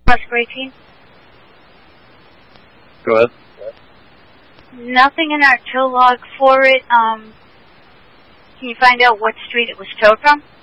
Oscar 18. Go ahead. Nothing in our tow log for it. Can you find out what street it was towed from?